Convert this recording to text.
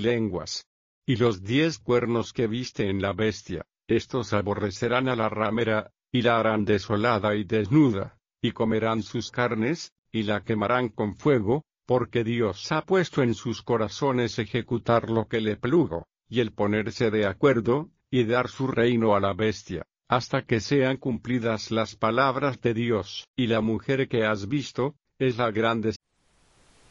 lenguas. Y los 10 cuernos que viste en la bestia, estos aborrecerán a la ramera, y la harán desolada y desnuda, y comerán sus carnes, y la quemarán con fuego, porque Dios ha puesto en sus corazones ejecutar lo que le plugo, y el ponerse de acuerdo, y dar su reino a la bestia, hasta que sean cumplidas las palabras de Dios. Y la mujer que has visto, es la grande